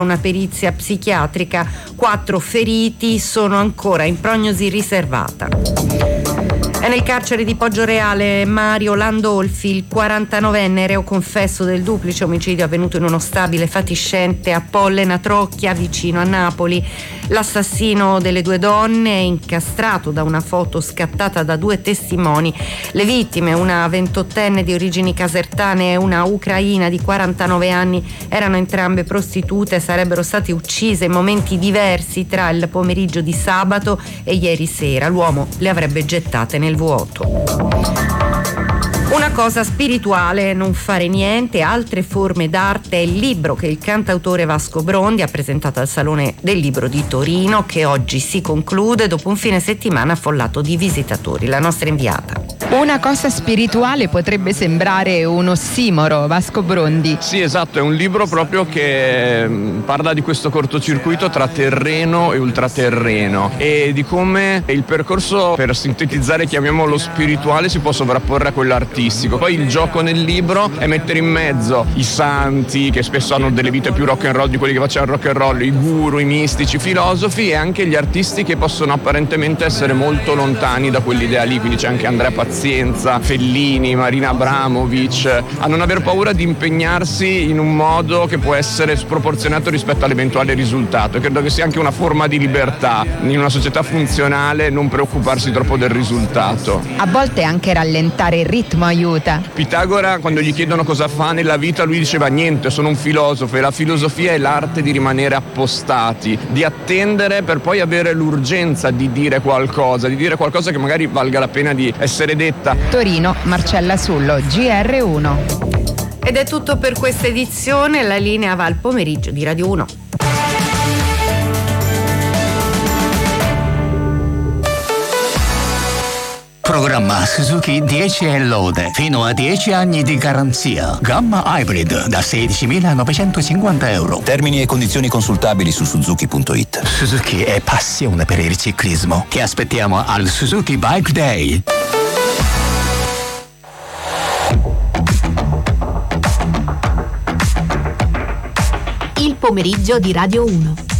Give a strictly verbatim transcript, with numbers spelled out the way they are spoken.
una perizia psichiatrica, quattro feriti sono ancora in prognosi riservata. È nel carcere di Poggioreale Mario Landolfi, il quarantanovenne reo confesso del duplice omicidio avvenuto in uno stabile fatiscente a Pollena Trocchia, vicino a Napoli. L'assassino delle due donne è incastrato da una foto scattata da due testimoni. Le vittime, una ventottenne di origini casertane e una ucraina di quarantanove anni, erano entrambe prostitute e sarebbero state uccise in momenti diversi tra il pomeriggio di sabato e ieri sera. L'uomo le avrebbe gettate nel vuoto. Una cosa spirituale, non fare niente, altre forme d'arte, è il libro che il cantautore Vasco Brondi ha presentato al Salone del Libro di Torino, che oggi si conclude dopo un fine settimana affollato di visitatori. La nostra inviata. Una cosa spirituale potrebbe sembrare un ossimoro, Vasco Brondi. Sì, esatto, è un libro proprio che parla di questo cortocircuito tra terreno e ultraterreno e di come il percorso, per sintetizzare, chiamiamolo spirituale, si può sovrapporre a quello artistico. Poi il gioco nel libro è mettere in mezzo i santi, che spesso hanno delle vite più rock and roll di quelli che facevano rock and roll, i guru, i mistici, i filosofi, e anche gli artisti che possono apparentemente essere molto lontani da quell'idea lì. Quindi c'è anche Andrea Pazienza, Fellini, Marina Abramovic, a non aver paura di impegnarsi in un modo che può essere sproporzionato rispetto all'eventuale risultato. E credo che sia anche una forma di libertà in una società funzionale, non preoccuparsi troppo del risultato. A volte anche rallentare il ritmo aiuta. Pitagora, quando gli chiedono cosa fa nella vita, lui diceva: niente, sono un filosofo, e la filosofia è l'arte di rimanere appostati, di attendere per poi avere l'urgenza di dire qualcosa, di dire qualcosa che magari valga la pena di essere detta. Torino, Marcella Sullo, G R uno. Ed è tutto per questa edizione, la linea va al pomeriggio di Radio uno. Programma Suzuki dieci e lode, fino a dieci anni di garanzia. Gamma Hybrid da sedicimilanovecentocinquanta euro. Termini e condizioni consultabili su suzuki punto it. Suzuki è passione per il ciclismo. Ti aspettiamo al Suzuki Bike Day. Il pomeriggio di Radio uno.